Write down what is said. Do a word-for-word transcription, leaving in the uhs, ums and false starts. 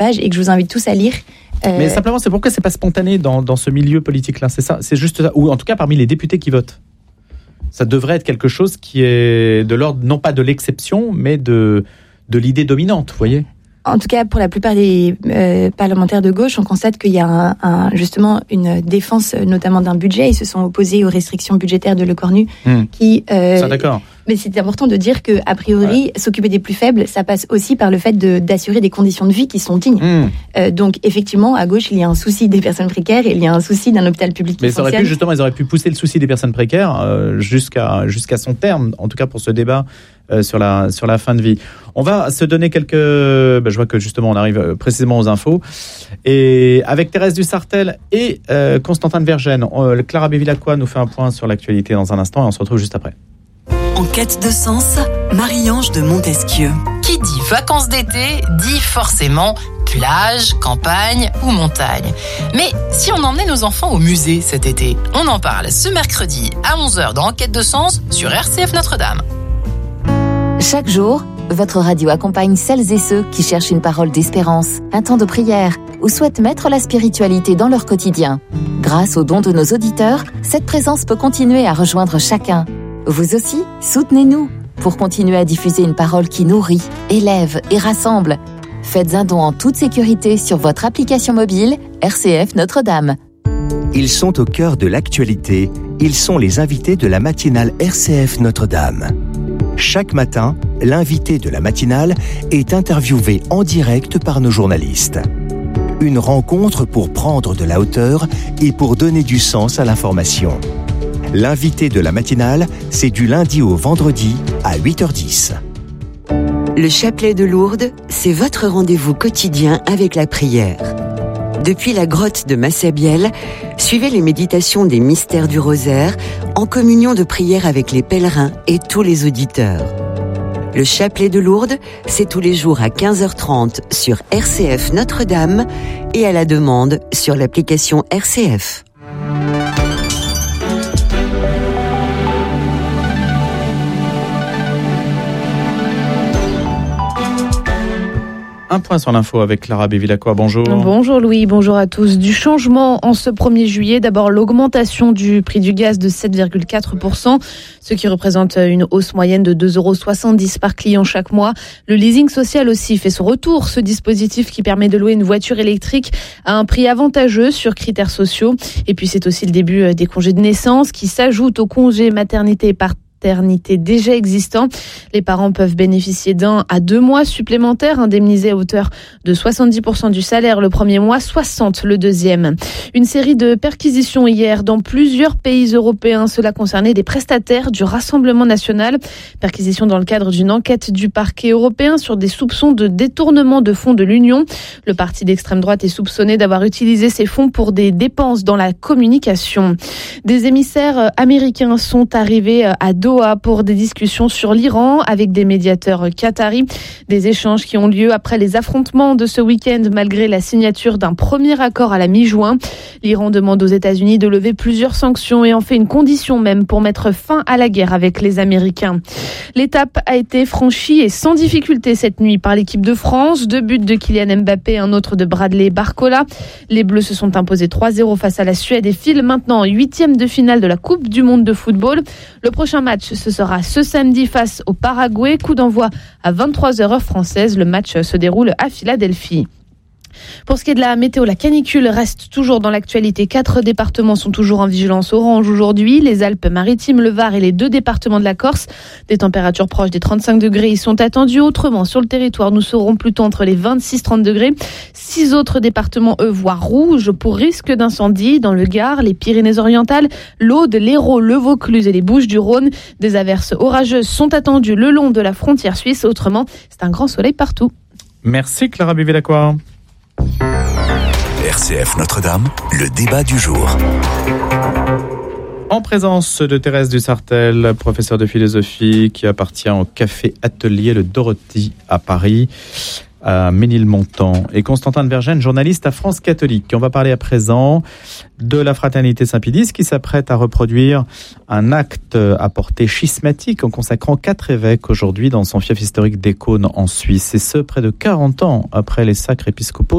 page et que je vous invite tous à lire. Euh... Mais simplement, c'est pourquoi c'est pas spontané dans, dans ce milieu politique-là, c'est ça, c'est juste ça, ou en tout cas parmi les députés qui votent. Ça devrait être quelque chose qui est de l'ordre, non pas de l'exception, mais de, de l'idée dominante, vous voyez. En tout cas, pour la plupart des euh, parlementaires de gauche, on constate qu'il y a un, un, justement une défense, notamment d'un budget. Ils se sont opposés aux restrictions budgétaires de Le Cornu. Mmh. Qui, euh, ça, d'accord. Mais c'est important de dire que, a priori, ouais. s'occuper des plus faibles, ça passe aussi par le fait de, d'assurer des conditions de vie qui sont dignes. Mmh. Euh, donc, effectivement, à gauche, il y a un souci des personnes précaires et il y a un souci d'un hôpital public qui Mais ça aurait fonctionne. pu, justement, ils auraient pu pousser le souci des personnes précaires euh, jusqu'à, jusqu'à son terme, en tout cas pour ce débat euh, sur la, sur la fin de vie. On va se donner quelques... Ben, je vois que, justement, on arrive précisément aux infos. Et avec Thérèse Dussartel et euh, Constantin de Vergennes, euh, Clara Bevilacqua nous fait un point sur l'actualité dans un instant et on se retrouve juste après. En quête de sens, Marie-Ange de Montesquieu. Qui dit vacances d'été, dit forcément plage, campagne ou montagne. Mais si on emmenait nos enfants au musée cet été, on en parle ce mercredi à onze heures dans En quête de sens sur R C F Notre-Dame. Chaque jour, votre radio accompagne celles et ceux qui cherchent une parole d'espérance, un temps de prière ou souhaitent mettre la spiritualité dans leur quotidien. Grâce aux dons de nos auditeurs, cette présence peut continuer à rejoindre chacun. Vous aussi, soutenez-nous pour continuer à diffuser une parole qui nourrit, élève et rassemble. Faites un don en toute sécurité sur votre application mobile R C F Notre-Dame. Ils sont au cœur de l'actualité. Ils sont les invités de la matinale R C F Notre-Dame. Chaque matin, l'invité de la matinale est interviewé en direct par nos journalistes. Une rencontre pour prendre de la hauteur et pour donner du sens à l'information. L'invité de la matinale, c'est du lundi au vendredi à huit heures dix. Le chapelet de Lourdes, c'est votre rendez-vous quotidien avec la prière. Depuis la grotte de Massabielle, suivez les méditations des mystères du rosaire en communion de prière avec les pèlerins et tous les auditeurs. Le chapelet de Lourdes, c'est tous les jours à quinze heures trente sur R C F Notre-Dame et à la demande sur l'application R C F. Un point sur l'info avec Clara Bevilacqua. Bonjour. Bonjour Louis, bonjour à tous. Du changement en ce premier juillet. D'abord, l'augmentation du prix du gaz de sept virgule quatre pour cent, ce qui représente une hausse moyenne de deux euros soixante-dix par client chaque mois. Le leasing social aussi fait son retour. Ce dispositif qui permet de louer une voiture électrique à un prix avantageux sur critères sociaux. Et puis, c'est aussi le début des congés de naissance qui s'ajoutent aux congés maternité et paternité déjà existants. Les parents peuvent bénéficier d'un à deux mois supplémentaires indemnisés à hauteur de soixante-dix pour cent du salaire le premier mois, soixante le deuxième. Une série de perquisitions hier dans plusieurs pays européens. Cela concernait des prestataires du Rassemblement national. Perquisition dans le cadre d'une enquête du parquet européen sur des soupçons de détournement de fonds de l'Union. Le parti d'extrême droite est soupçonné d'avoir utilisé ces fonds pour des dépenses dans la communication. Des émissaires américains sont arrivés à Doha pour des discussions sur l'Iran avec des médiateurs qataris. Des échanges qui ont lieu après les affrontements de ce week-end malgré la signature d'un premier accord à la mi-juin. L'Iran demande aux États-Unis de lever plusieurs sanctions et en fait une condition même pour mettre fin à la guerre avec les Américains. L'étape a été franchie et sans difficulté cette nuit par l'équipe de France. Deux buts de Kylian Mbappé, un autre de Bradley Barcola. Les Bleus se sont imposés trois zéro face à la Suède et filent maintenant en huitième de finale de la Coupe du Monde de football. Le prochain match, ce sera ce samedi face au Paraguay. Coup d'envoi à vingt-trois heures heure française. Le match se déroule à Philadelphie. Pour ce qui est de la météo, la canicule reste toujours dans l'actualité. Quatre départements sont toujours en vigilance orange aujourd'hui. Les Alpes-Maritimes, le Var et les deux départements de la Corse. Des températures proches des trente-cinq degrés y sont attendues. Autrement, sur le territoire, nous serons plutôt entre les vingt-six et trente degrés. Six autres départements, eux, voient rouge pour risque d'incendie dans le Gard, les Pyrénées-Orientales, l'Aude, l'Hérault, le Vaucluse et les Bouches-du-Rhône. Des averses orageuses sont attendues le long de la frontière suisse. Autrement, c'est un grand soleil partout. Merci Clara Bevilacqua. R C F Notre-Dame, le débat du jour. En présence de Thérèse Dussartel, professeure de philosophie qui appartient au Café Atelier Le Dorothy à Paris. à Ménilmontant. Et Constantin de Vergennes, journaliste à France Catholique. On va parler à présent de la Fraternité Saint-Pédis qui s'apprête à reproduire un acte à portée schismatique en consacrant quatre évêques aujourd'hui dans son fief historique d'Ecône en Suisse. Et ce, près de quarante ans après les sacres épiscopaux